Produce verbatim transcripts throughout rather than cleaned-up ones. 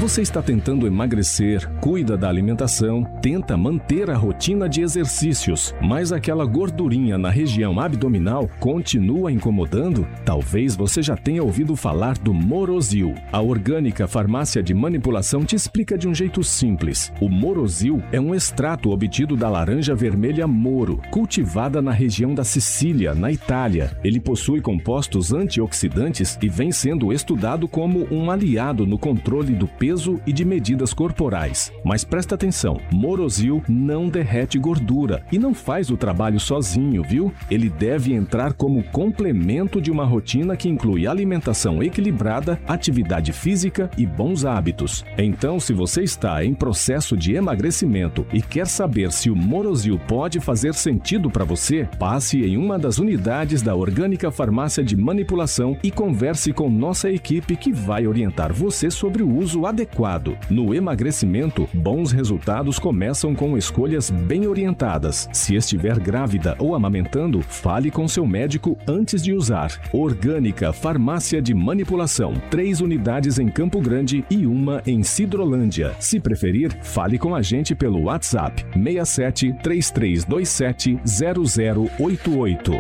Você está tentando emagrecer, cuida da alimentação, tenta manter a rotina de exercícios, mas aquela gordurinha na região abdominal continua incomodando? Talvez você já tenha ouvido falar do Morozil. A Orgânica Farmácia de Manipulação te explica de um jeito simples. O Morozil é um extrato obtido da laranja vermelha Moro, cultivada na região da Sicília, na Itália. Ele possui compostos antioxidantes e vem sendo estudado como um aliado no controle do peso e de medidas corporais. Mas presta atenção, Morozil não derrete gordura e não faz o trabalho sozinho, viu? Ele deve entrar como complemento de uma rotina que inclui alimentação equilibrada, atividade física e bons hábitos. Então, se você está em processo de emagrecimento e quer saber se o Morozil pode fazer sentido para você, passe em uma das unidades da Orgânica Farmácia de Manipulação e converse com nossa equipe que vai orientar você sobre o uso adequado. No emagrecimento, bons resultados começam com escolhas bem orientadas. Se estiver grávida ou amamentando, fale com seu médico antes de usar. Orgânica Farmácia de Manipulação. Três unidades em Campo Grande e uma em Sidrolândia. Se preferir, fale com a gente pelo WhatsApp seis sete três três dois sete zero zero oito oito.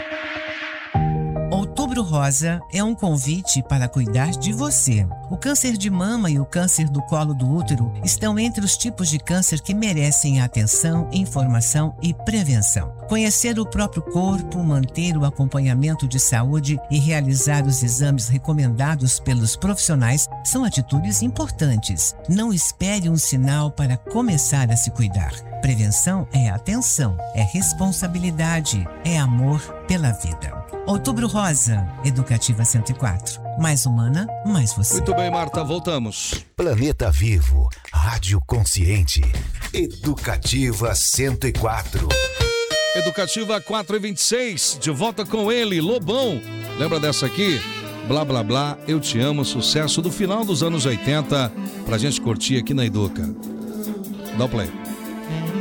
Outubro Rosa é um convite para cuidar de você. O câncer de mama e o câncer do colo do útero estão entre os tipos de câncer que merecem atenção, informação e prevenção. Conhecer o próprio corpo, manter o acompanhamento de saúde e realizar os exames recomendados pelos profissionais são atitudes importantes. Não espere um sinal para começar a se cuidar. Prevenção é atenção, é responsabilidade, é amor pela vida. Outubro Rosa, Educativa cento e quatro. Mais humana, mais você. Muito bem, Marta, voltamos. Planeta Vivo, Rádio Consciente, Educativa cento e quatro. Educativa quatro e vinte e seis, de volta com ele, Lobão. Lembra dessa aqui? Blá, blá, blá, eu te amo, sucesso do final dos anos oitenta, pra gente curtir aqui na Educa. Dá o play.